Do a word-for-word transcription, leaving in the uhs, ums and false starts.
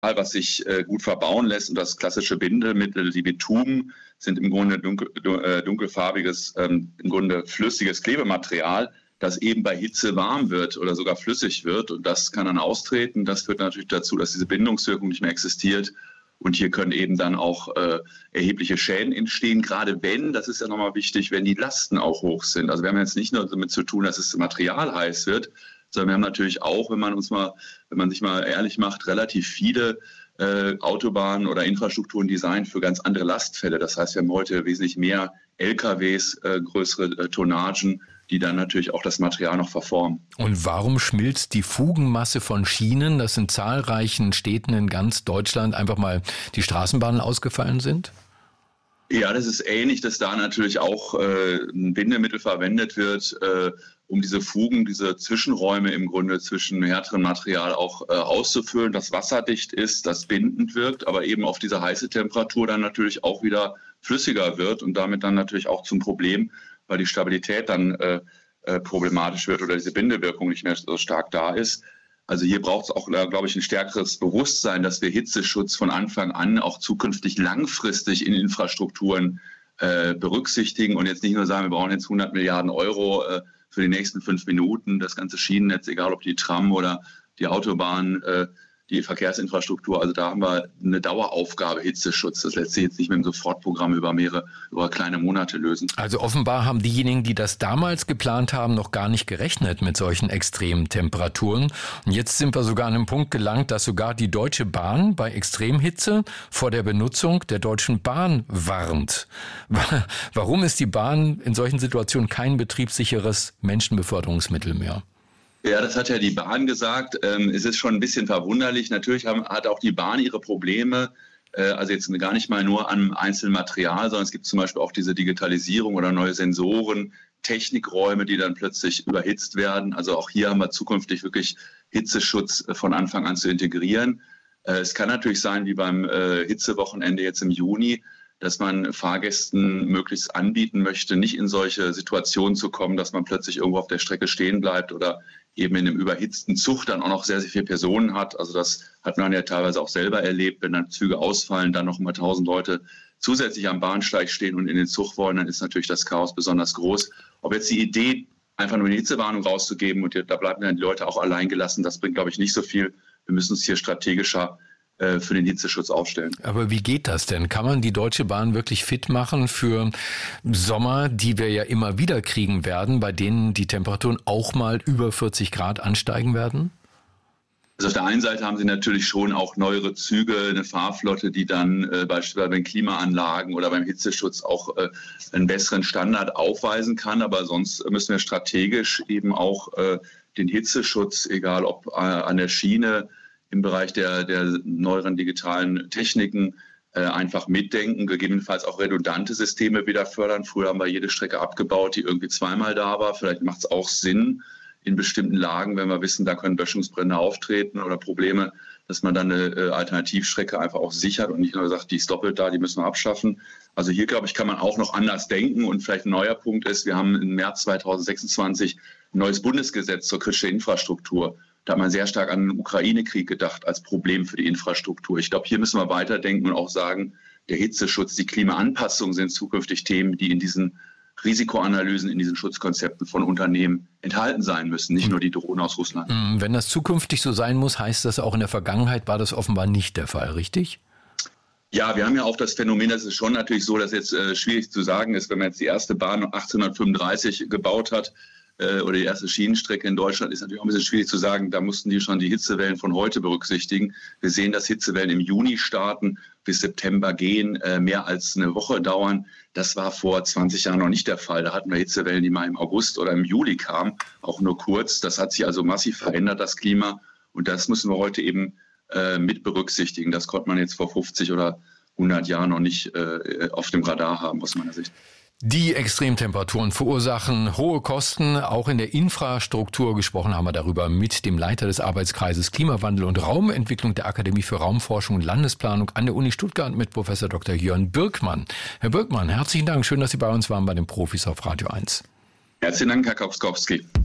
was sich äh, gut verbauen lässt. Und das klassische Bindemittel, die Bitumen, sind im Grunde dunkel, äh, dunkelfarbiges, ähm, im Grunde flüssiges Klebematerial, das eben bei Hitze warm wird oder sogar flüssig wird. Und das kann dann austreten. Das führt natürlich dazu, dass diese Bindungswirkung nicht mehr existiert. Und hier können eben dann auch äh, erhebliche Schäden entstehen, gerade wenn, das ist ja nochmal wichtig, wenn die Lasten auch hoch sind. Also wir haben jetzt nicht nur damit zu tun, dass das Material heiß wird, sondern wir haben natürlich auch, wenn man uns mal, wenn man sich mal ehrlich macht, relativ viele äh, Autobahnen oder Infrastrukturen designt für ganz andere Lastfälle. Das heißt, wir haben heute wesentlich mehr L K Ws, äh, größere äh, Tonnagen, die dann natürlich auch das Material noch verformen. Und warum schmilzt die Fugenmasse von Schienen, dass in zahlreichen Städten in ganz Deutschland einfach mal die Straßenbahnen ausgefallen sind? Ja, das ist ähnlich, dass da natürlich auch äh, ein Bindemittel verwendet wird, äh, um diese Fugen, diese Zwischenräume im Grunde zwischen härterem Material auch äh, auszufüllen, das wasserdicht ist, das bindend wirkt, aber eben auf diese heiße Temperatur dann natürlich auch wieder flüssiger wird und damit dann natürlich auch zum Problem, weil die Stabilität dann äh, äh, problematisch wird oder diese Bindewirkung nicht mehr so stark da ist. Also hier braucht es auch, glaube ich, ein stärkeres Bewusstsein, dass wir Hitzeschutz von Anfang an auch zukünftig langfristig in Infrastrukturen äh, berücksichtigen und jetzt nicht nur sagen, wir brauchen jetzt hundert Milliarden Euro äh, für die nächsten fünf Minuten, das ganze Schienennetz, egal ob die Tram oder die Autobahn, äh, die Verkehrsinfrastruktur. Also da haben wir eine Daueraufgabe, Hitzeschutz. Das lässt sich jetzt nicht mit einem Sofortprogramm über mehrere, über kleine Monate lösen. Also offenbar haben diejenigen, die das damals geplant haben, noch gar nicht gerechnet mit solchen extremen Temperaturen. Und jetzt sind wir sogar an einem Punkt gelangt, dass sogar die Deutsche Bahn bei Extremhitze vor der Benutzung der Deutschen Bahn warnt. Warum ist die Bahn in solchen Situationen kein betriebssicheres Menschenbeförderungsmittel mehr? Ja, das hat ja die Bahn gesagt. Ähm, es ist schon ein bisschen verwunderlich. Natürlich haben, hat auch die Bahn ihre Probleme. Äh, also jetzt gar nicht mal nur am einzelnen Material, sondern es gibt zum Beispiel auch diese Digitalisierung oder neue Sensoren, Technikräume, die dann plötzlich überhitzt werden. Also auch hier haben wir zukünftig wirklich Hitzeschutz von Anfang an zu integrieren. Äh, es kann natürlich sein, wie beim äh, Hitzewochenende jetzt im Juni, dass man Fahrgästen möglichst anbieten möchte, nicht in solche Situationen zu kommen, dass man plötzlich irgendwo auf der Strecke stehen bleibt oder eben in einem überhitzten Zug dann auch noch sehr, sehr viele Personen hat. Also das hat man ja teilweise auch selber erlebt, wenn dann Züge ausfallen, dann noch mal tausend Leute zusätzlich am Bahnsteig stehen und in den Zug wollen, dann ist natürlich das Chaos besonders groß. Ob jetzt die Idee, einfach nur eine Hitzewarnung rauszugeben und da bleiben dann die Leute auch allein gelassen, das bringt, glaube ich, nicht so viel. Wir müssen uns hier strategischer für den Hitzeschutz aufstellen. Aber wie geht das denn? Kann man die Deutsche Bahn wirklich fit machen für Sommer, die wir ja immer wieder kriegen werden, bei denen die Temperaturen auch mal über vierzig Grad ansteigen werden? Also auf der einen Seite haben sie natürlich schon auch neuere Züge, eine Fahrflotte, die dann äh, beispielsweise bei Klimaanlagen oder beim Hitzeschutz auch äh, einen besseren Standard aufweisen kann. Aber sonst müssen wir strategisch eben auch äh, den Hitzeschutz, egal ob äh, an der Schiene, im Bereich der, der neueren digitalen Techniken äh, einfach mitdenken, gegebenenfalls auch redundante Systeme wieder fördern. Früher haben wir jede Strecke abgebaut, die irgendwie zweimal da war. Vielleicht macht es auch Sinn in bestimmten Lagen, wenn wir wissen, da können Böschungsbrände auftreten oder Probleme, dass man dann eine äh, Alternativstrecke einfach auch sichert und nicht nur sagt, die ist doppelt da, die müssen wir abschaffen. Also hier, glaube ich, kann man auch noch anders denken. Und vielleicht ein neuer Punkt ist, wir haben im März zweitausendsechsundzwanzig ein neues Bundesgesetz zur kritischen Infrastruktur. Da hat man sehr stark an den Ukraine-Krieg gedacht als Problem für die Infrastruktur. Ich glaube, hier müssen wir weiterdenken und auch sagen, der Hitzeschutz, die Klimaanpassung sind zukünftig Themen, die in diesen Risikoanalysen, in diesen Schutzkonzepten von Unternehmen enthalten sein müssen, nicht nur die Drohnen aus Russland. Wenn das zukünftig so sein muss, heißt das auch in der Vergangenheit war das offenbar nicht der Fall, richtig? Ja, wir haben ja auch das Phänomen, das ist schon natürlich so, dass jetzt äh, schwierig zu sagen ist, wenn man jetzt die erste Bahn achtzehnhundertfünfunddreißig gebaut hat, oder die erste Schienenstrecke in Deutschland, ist natürlich auch ein bisschen schwierig zu sagen. Da mussten die schon die Hitzewellen von heute berücksichtigen. Wir sehen, dass Hitzewellen im Juni starten, bis September gehen, mehr als eine Woche dauern. Das war vor zwanzig Jahren noch nicht der Fall. Da hatten wir Hitzewellen, die mal im August oder im Juli kamen, auch nur kurz. Das hat sich also massiv verändert, das Klima. Und das müssen wir heute eben äh, mit berücksichtigen. Das konnte man jetzt vor fünfzig oder hundert Jahren noch nicht äh, auf dem Radar haben, aus meiner Sicht. Die Extremtemperaturen verursachen hohe Kosten, auch in der Infrastruktur. Gesprochen haben wir darüber mit dem Leiter des Arbeitskreises Klimawandel und Raumentwicklung der Akademie für Raumforschung und Landesplanung an der Uni Stuttgart mit Professor Doktor Jörn Birkmann. Herr Birkmann, herzlichen Dank. Schön, dass Sie bei uns waren bei den Profis auf Radio eins. Herzlichen Dank, Herr Kopskowski.